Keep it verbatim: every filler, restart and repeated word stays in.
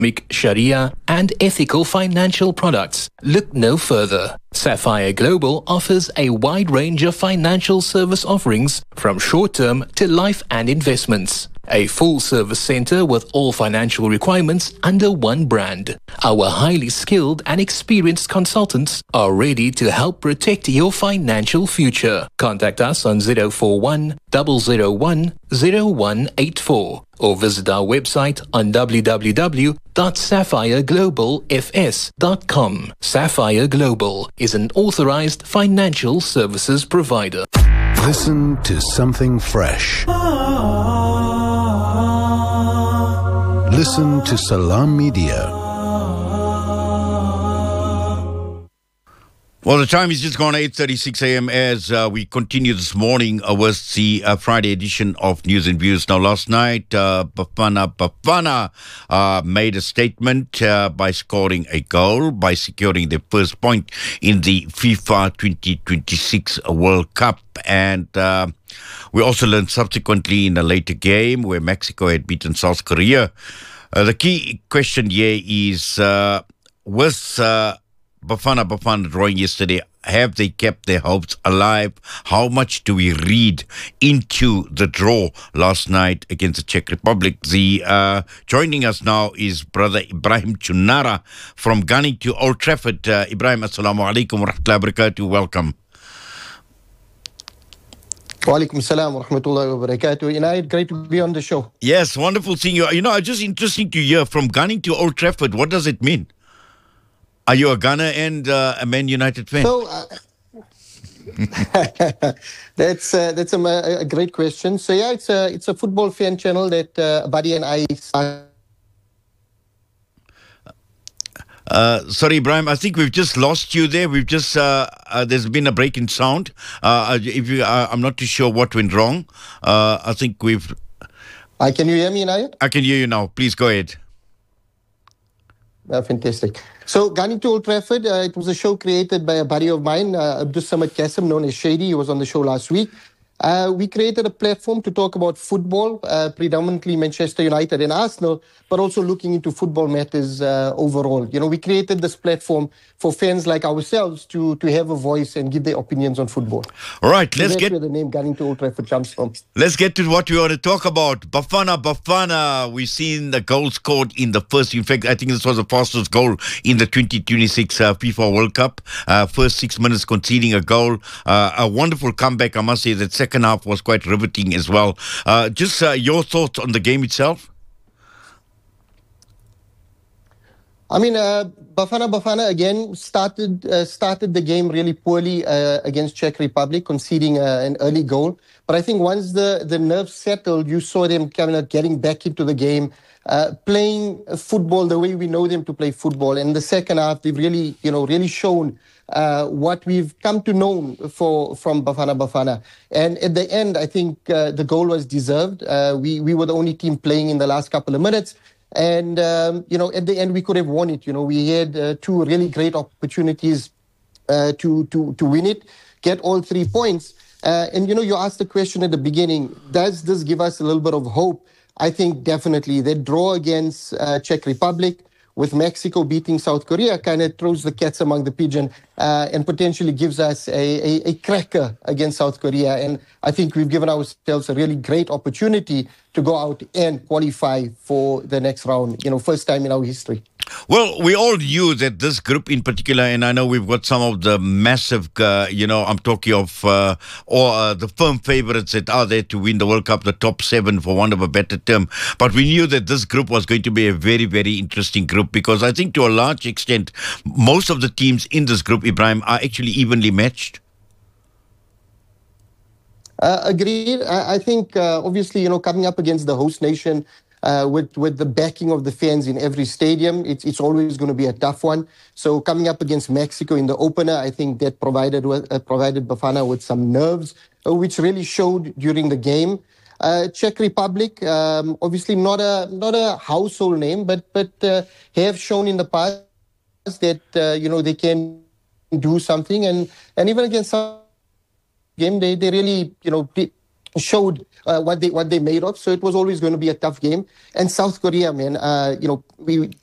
Islamic, Sharia, and ethical financial products. Look no further. Sapphire Global offers a wide range of financial service offerings from short-term to life and investments. A full-service center with all financial requirements under one brand. Our highly skilled and experienced consultants are ready to help protect your financial future. Contact us on zero four one, zero zero one, zero one eight four or visit our website on w w w dot sapphire global f s dot com. Sapphire Global is an authorized financial services provider. Listen to something fresh. Listen to Salam Media. Well, the time is just gone eight thirty-six a m as uh, we continue this morning uh, with the uh, Friday edition of News and Views. Now, last night, uh, Bafana Bafana uh, made a statement uh, by scoring a goal, by securing their first point in the FIFA twenty twenty-six World Cup. And uh, we also learned subsequently in a later game where Mexico had beaten South Korea. Uh, the key question here is, uh, with uh, Bafana Bafana drawing yesterday, have they kept their hopes alive? How much do we read into the draw last night against the Czech Republic? The uh, joining us now is Brother Ibrahim Chunara from Gunning to Old Trafford. Uh, Ibrahim, assalamu alaikum wa rahmatullahi wa barakatuh. Welcome. Wa alaikum salam wa rahmatullahi wa barakatuh. Inayat, great to be on the show. Yes, wonderful seeing you. You know, it's just interesting to hear from Gunning to Old Trafford. What does it mean? Are you a Gunner and uh, a Man United fan? So, uh, that's uh, that's a, a great question. So yeah, it's a it's a football fan channel that uh, Buddy and I started. Uh, sorry, Ibrahim, I think we've just lost you there. We've just, uh, uh, there's been a break in sound. Uh, if you, uh, I'm not too sure what went wrong. Uh, I think we've... Uh, can you hear me, Inayat? I can hear you now. Please go ahead. Uh, fantastic. So, Gunning to Old Trafford, uh, it was a show created by a buddy of mine, uh, Abdus Samad Qasim, known as Shady. He was on the show last week. Uh, we created a platform to talk about football, uh, predominantly Manchester United and Arsenal, but also looking into football matters uh, overall. You know, we created this platform for fans like ourselves to to have a voice and give their opinions on football. All right, so let's that's get... where the name Gunning to Old Trafford comes from. Let's get to what we want to talk about. Bafana Bafana, we've seen the goal scored in the first. In fact, I think this was the fastest goal in the twenty twenty-six uh, FIFA World Cup. Uh, first six minutes conceding a goal. Uh, a wonderful comeback, I must say. That second half was quite riveting as well. Uh, just uh, your thoughts on the game itself? I mean, uh, Bafana Bafana again started uh, started the game really poorly uh, against Czech Republic, conceding uh, an early goal. But I think once the, the nerves settled, you saw them kind of getting back into the game, uh, playing football the way we know them to play football. And in the second half, they've really, you know, really shown uh, what we've come to know for from Bafana Bafana. And at the end, I think uh, the goal was deserved. Uh, we we were the only team playing in the last couple of minutes. And, um, you know, at the end, we could have won it. You know, we had uh, two really great opportunities uh, to, to, to win it, get all three points. Uh, and, you know, you asked the question at the beginning, does this give us a little bit of hope? I think definitely. That draw against uh, Czech Republic with Mexico beating South Korea kind of throws the cats among the pigeon uh, and potentially gives us a, a, a cracker against South Korea. And I think we've given ourselves a really great opportunity to go out and qualify for the next round, you know, first time in our history. Well, we all knew that this group in particular, and I know we've got some of the massive, uh, you know, I'm talking of uh, or uh, the firm favorites that are there to win the World Cup, the top seven, for want of a better term. But we knew that this group was going to be a very, very interesting group because I think to a large extent, most of the teams in this group, Ibrahim, are actually evenly matched. Uh, agreed. I, I think, uh, obviously, you know, coming up against the host nation, Uh, with with the backing of the fans in every stadium, it's it's always going to be a tough one. So coming up against Mexico in the opener, I think that provided uh, provided Bafana with some nerves, uh, which really showed during the game. Uh, Czech Republic, um, obviously not a not a household name, but but uh, have shown in the past that uh, you know they can do something, and and even against some game they they really you know. Did, showed uh, what they what they made of. So it was always going to be a tough game. And South Korea, man, uh, you know, we